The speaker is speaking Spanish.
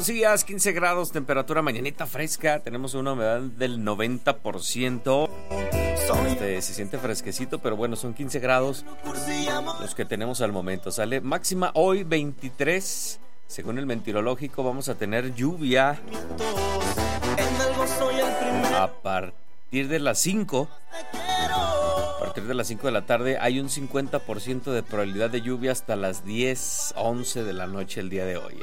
buenos días, 15 grados, temperatura mañanita fresca, tenemos una humedad del 90%. Se siente fresquecito, pero bueno, son 15 grados los que tenemos al momento. Sale máxima hoy 23, según el meteorológico vamos a tener lluvia a partir de las 5. A partir de las 5 de la tarde hay un 50% de probabilidad de lluvia hasta las 10, 11 de la noche el día de hoy.